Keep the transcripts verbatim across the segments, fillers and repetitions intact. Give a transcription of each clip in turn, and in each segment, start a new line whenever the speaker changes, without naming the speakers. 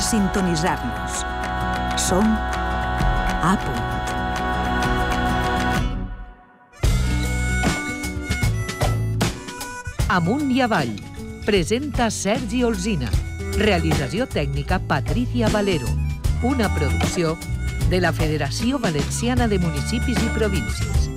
sintonitzar-nos. Som A Punt.
Amunt i avall. Presenta Sergi Olzina. Realització tècnica Patricia Valero. Una producció de la Federació Valenciana de Municipis i Províncies.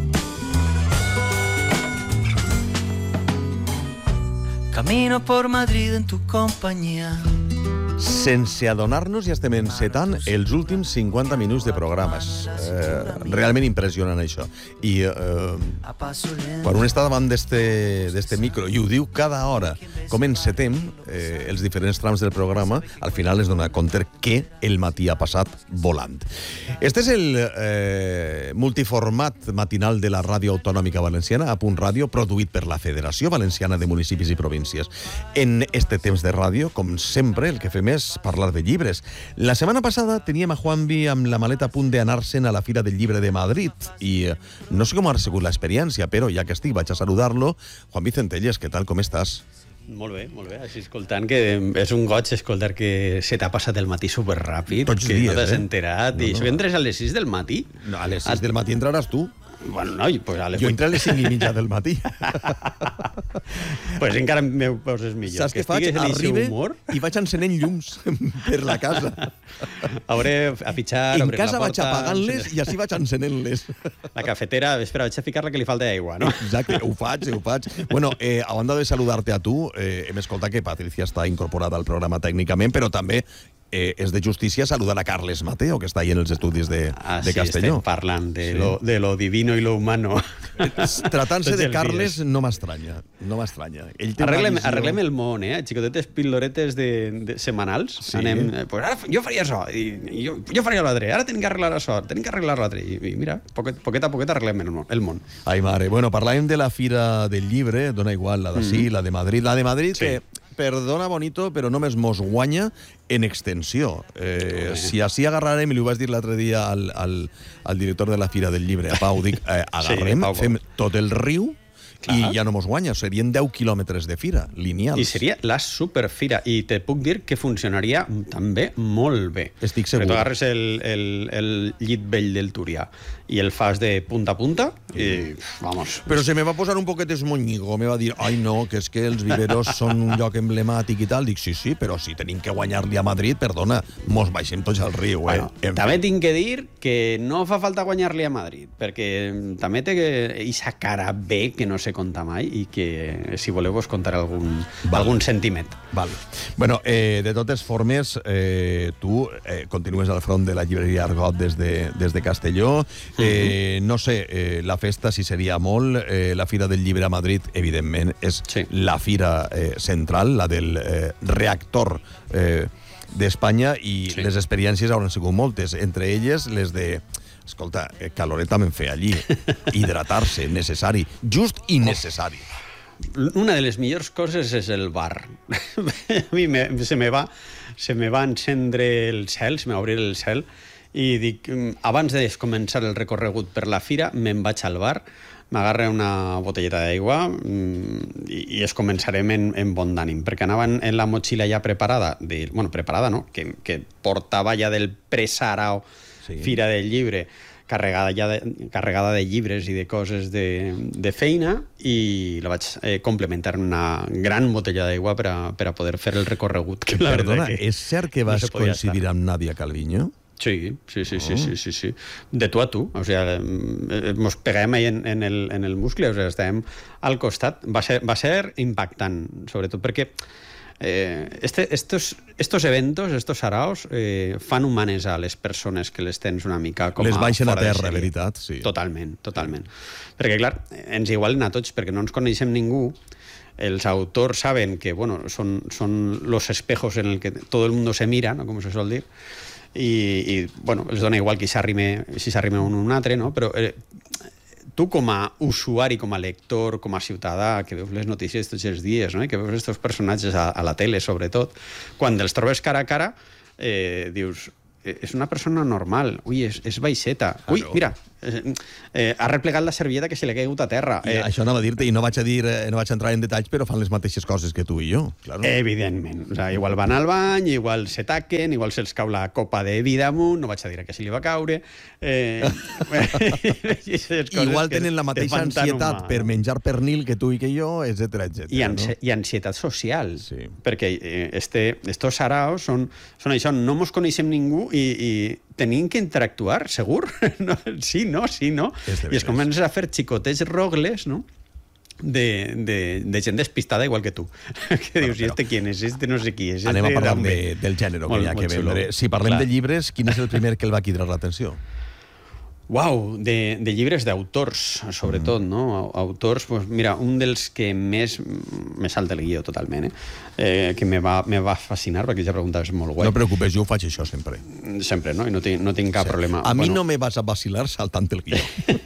Camino por Madrid en tu compañía.
Sense adonar-nos ja estem encetant els últims cinquanta minuts de programes. Eh, realment impressionant això. I eh, quan un està davant d'este micro i ho diu cada hora, com encetem eh, els diferents trams del programa, al final es dona compte que el matí ha passat volant. Este és el eh, multiformat matinal de la Ràdio Autonòmica Valenciana, A Punt Ràdio, produït per la Federació Valenciana de Municipis i Províncies. En este temps de ràdio, com sempre, el que fem és parlar de llibres. La setmana passada teníem a Juanvi amb la maleta a punt d'anar-se'n a la Fira del Llibre de Madrid i no sé com ha sigut l'experiència, però ja que estic vaig a saludar-lo. Juanvi Centelles, què tal, com estàs?
Molt bé, molt bé. Així escoltant, que és un goig escoltar que se t'ha passat el matí superràpid,
Tots
que
dies,
no t'has
eh?
enterat.
No,
I això
no.
que entres a les sis del matí.
No, a les sis del matí entraràs tu.
Bueno, no, pues a les
Jo
vuit.
entré a les cinc i mitja del matí.
Pues encara me ho poses millor.
Saps què faig? Arribe i vaig encenent llums per la casa.
Hauré a fitxar,
En
obrir
casa
la
vaig
porta,
apagant-les i així vaig encenent-les.
La cafetera, espera, vaig a ficar-la que li falta aigua, no?
Exacte, ho faig, ho faig. Bueno, eh, a banda de saludar-te a tu, eh, hem escoltat que Patricia està incorporada al programa tècnicament, però també eh, és de justícia saludar a Carles Mateo, que està ahí en els estudis de,
ah,
de
sí,
Castelló.
estem parlant de,
Sí.
lo, de lo divino i lo humano.
Tratant-se
Tots
de
els
Carles
dies.
no m'estranya, no m'estranya. Ell té una
Arreglem,
visió-
arreglem el món, eh? Xicotetes piloretes de, de setmanals.
Sí.
Anem, eh, pues ara jo faria això, i, i jo, jo faria l'altre, ara tenim que arreglar això, tenim que arreglar l'altre. I, I mira, poquet, poquet a poquet arreglem el món. El món.
Ai, mare. Bueno, parlàvem de la Fira del Llibre, dona igual, la d'ací, mm. la de Madrid. La de Madrid,
Sí.
que, perdona, bonito, però només mos guanya en extensió. Eh, si així agarrarem, i li ho vaig dir l'altre dia al, al, al director de la Fira del Llibre, a Pau, dic, eh, agarrem,
Sí, Pau,
fem tot el riu,
Clar.
i ja no mos guanya. Serien deu quilòmetres de fira, lineals.
I seria la superfira. I te puc dir que funcionaria també molt bé.
Estic segur.
Perquè tu agarres el, el, el llit vell del Túria i el fas de punta a punta i, vamos...
Però se me va posar un poquet esmonyigo, me va dir, ai no, que és que els viveros són un lloc emblemàtic i tal. Dic, sí, sí, però si tenim que guanyar-li a Madrid, perdona, mos baixem tots al riu, eh?
Bueno, també tinc que dir que no fa falta guanyar-li a Madrid, perquè també té aquesta cara B que no se conta mai i que, si voleu, vos contaré algun,
Val.
algun sentiment.
Val. Bueno, eh, de totes formes, eh, tu eh, continues al front de la llibreria Argot des de, des de Castelló. Eh, no sé, eh, la festa si seria molt, eh, la Fira del Llibre a Madrid, evidentment, és
Sí.
la fira eh, central, la del eh, reactor eh, d'Espanya, i
Sí.
les experiències hauran sigut moltes, entre elles les de... Escolta, eh, caloret també en fer allí. Hidratar-se, necessari. Just i necessari.
Una de les millors coses és el bar. A mi me, se, me va, se me va encendre el cel, se me va obrir el cel, i dic, abans de començar el recorregut per la fira, me'n vaig al bar, m'agarre una botelleta d'aigua i, i es començarem en, en bon d'ànim, perquè anava en, en la motxilla ja preparada, de, bueno, preparada no, que, que portava ja del presarao
Sí.
Fira del Llibre, carregada ja de, carregada de llibres i de coses de, de feina, i la vaig eh, complementar amb una gran botella d'aigua per, a, per a poder fer el recorregut. Que la
Perdona,
veritat que
és cert que
no
vas
se podia
coincidir
estar.
amb Nadia Calviño?
Sí, sí, sí, sí, sí, sí, sí. De tu a tu. O sea, eh, mos pegàvem ahí en, en, el, en el muscle, o sea, estàvem al costat. Va ser, va ser impactant, sobretot perquè eh, este, estos, estos eventos, estos saraos, eh, fan humanes a les persones que les tens una mica com a
Les baixen a
fora de
terra,
sèrie.
veritat, sí.
Totalment, totalment. Perquè, clar, ens igualen a tots, perquè no ens coneixem ningú. Els autors saben que, bueno, son, son los espejos en el que todo el mundo se mira, ¿no? Como se suele dir. I, i bueno, els dona igual qui s'arrime, si s'arrima un o un altre, no? Però eh, tu com a usuari, com a lector, com a ciutadà, que veus les notícies tots els dies, no? I que veus aquests personatges a, a la tele, sobretot, quan els trobes cara a cara, eh, dius, és una persona normal, ui, és, és baixeta, ui,
Claro.
mira, Eh, eh, ha replegat la servilleta que se li ha caigut a terra.
Eh, això anava a dir-te, i no vaig a dir, eh, no vaig a entrar en detalls, però fan les mateixes coses que tu i jo. Claro.
Evidentment. O sea, igual van al bany, igual se taquen, igual se'ls cau la copa de vi damunt, no vaig a dir que se li va caure. Eh,
igual tenen la mateixa ansietat per menjar pernil que tu i que jo, etcètera, etcètera.
I, ansi
no?
I ansietat social.
Sí.
Perquè eh, este, estos saraos són, són això, no mos coneixem ningú i, i tenim que interactuar, segur? No, sí, no, sí, no. I es comença a fer xicotets rogles, no?, de, de, de gent despistada igual que tu. Que dius, i este quién és? Este no sé qui és.
Anem a parlar de, del gènere que hi ha que vendre. Si parlem de llibres, quin és el primer que el va cridar l'atenció?
Uau, de, de llibres d'autors, sobretot, mm. no? Autors, pues, mira, un dels que més... Me salta el guió totalment, eh? eh que me va, me va fascinar, perquè ja preguntaves molt guai.
No preocupes, jo ho faig això sempre.
Sempre, no? I no tinc, no tinc cap sí. problema.
A mi bueno. no me vas a vacilar saltant el guió.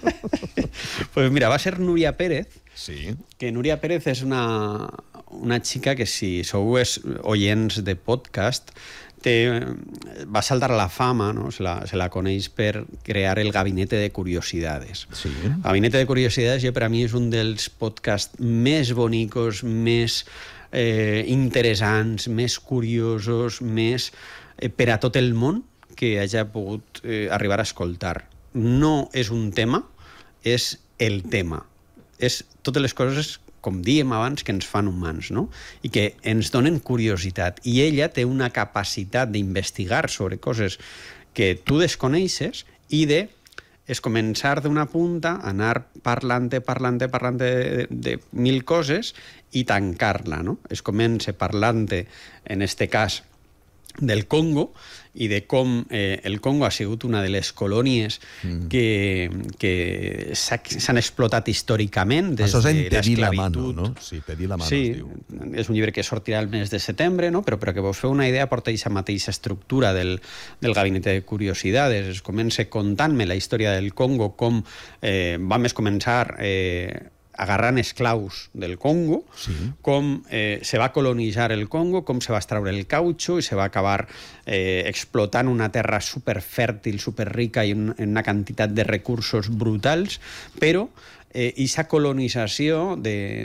Pues mira, va ser Núria Pérez,
sí.
que Núria Pérez és una, una xica que, si sou oients de podcast, Té, va saltar a la fama, no? se, la, se la coneix per crear el Gabinete de Curiosidades.
Sí.
Gabinete de Curiosidades, jo, per a mi, és un dels podcasts més bonicos, més eh, interessants, més curiosos, més eh, per a tot el món que hagi pogut eh, arribar a escoltar. No és un tema, és el tema. És totes les coses, com dèiem abans, que ens fan humans, no? I que ens donen curiositat. I ella té una capacitat d'investigar sobre coses que tu desconeixes i de és començar d'una punta, anar parlant, parlant, parlant de, de mil coses i tancar-la, no? Es comença parlant, en este cas, del Congo i de com eh, el Congo ha sigut una de les colònies mm. que, que s'han explotat històricament des
Això
de
l'esclavitud. La mano, no? Sí, pedir la mano,
sí,
es diu.
És un llibre que sortirà el mes de setembre, no? però, però que vos feu una idea, porta aquesta mateixa estructura del, del Gabinete de Curiosidades. Es comença contant-me la història del Congo, com eh, vam començar... Eh, agarrant esclaus del Congo,
sí.
com eh, se va colonitzar el Congo, com se va extraure el cautxo i se va acabar eh, explotant una terra superfèrtil, superrica i un, una quantitat de recursos brutals, però eh, aquesta colonització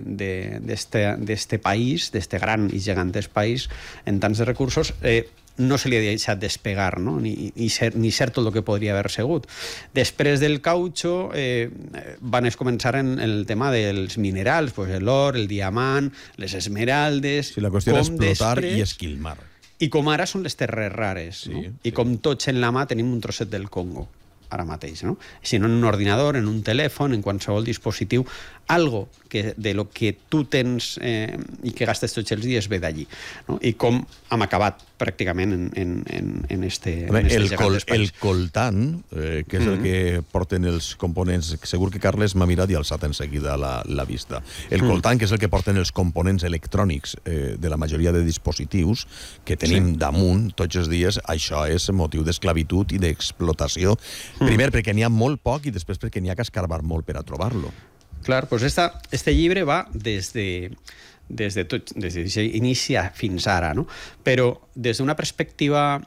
d'este país, d'este gran i gegantès país, en tants de recursos, eh, no se li ha deixat despegar, no? ni, ni, ser, ni ser tot el que podria haver sigut. Després del cautxo eh, van es començar en, en el tema dels minerals, pues l'or, el diamant, les esmeraldes...
Sí, la qüestió era explotar després, i esquilmar.
I com ara són les terres rares, sí, no? I sí. com tots en la mà tenim un trosset del Congo, ara mateix, no? Si no en un ordinador, en un telèfon, en qualsevol dispositiu, algo que de lo que tu tens eh, i que gastes tots els dies ve d'allí, no? I com hem acabat pràcticament en, en, en, en este,
Bé,
en este
el, col,
el
coltan, eh, que és mm -hmm. el que porten els components, segur que Carles m'ha mirat i ha alçat en seguida la, la vista. El mm. coltan, que és el que porten els components electrònics eh, de la majoria de dispositius que tenim sí. damunt tots els dies, això és motiu d'esclavitud i d'explotació. Mm. Primer perquè n'hi ha molt poc i després perquè n'hi ha que escarbar molt per a trobar-lo.
Clar, doncs esta, este llibre va des de... des de tot, des d'inici fins ara, no? Però des d'una perspectiva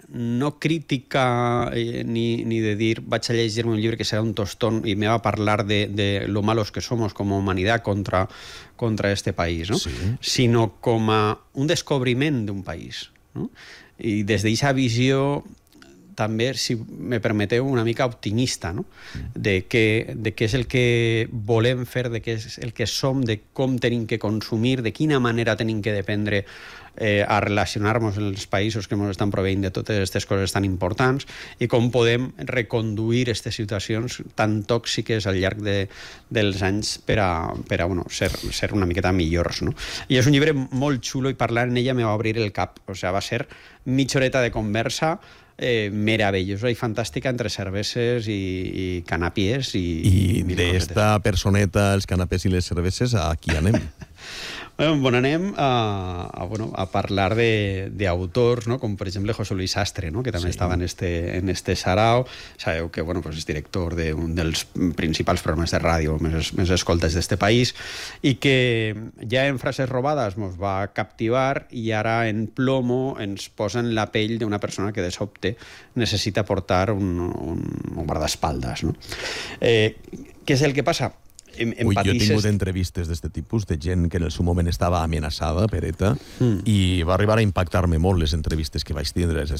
no crítica eh, ni, ni de dir vaig a llegir-me un llibre que serà un tostón i me va a parlar de, de lo malos que somos como humanidad contra, contra este país, no?
Sí.
Sinó com a un descobriment d'un país, no? I des d'aquesta visió també, si me permeteu, una mica optimista, no? De què, de què és el que volem fer, de què és el que som, de com tenim que consumir, de quina manera tenim que dependre eh, a relacionar-nos en els països que ens estan proveint de totes aquestes coses tan importants i com podem reconduir aquestes situacions tan tòxiques al llarg de, dels anys per a, per a bueno, ser, ser una miqueta millors, no? I és un llibre molt xulo i parlar en ella me va obrir el cap, o sigui, va ser mitja horeta de conversa Eh, meravellosa i fantàstica entre cerveses i, i canàpies i,
i, i d'esta personeta, els canapés i les cerveses, a qui anem?
Bueno, anem a, a, bueno, a parlar d'autors, no? Com per exemple José Luis Sastre, no? Que també sí. estava en este, en este sarau. Sabeu que bueno, pues és director d'un dels principals programes de ràdio més, més escoltes d'este país i que ja en Frases robades mos va captivar i ara en Plomo ens posa en la pell d'una persona que de sobte necessita portar un, un, un guardaespaldes. No? Eh, què és el que passa? Em,
Ui, jo he tingut entrevistes d'aquest tipus, de gent que en el seu moment estava amenaçada per ETA, mm. i va arribar a impactar-me molt les entrevistes que vaig tindre. És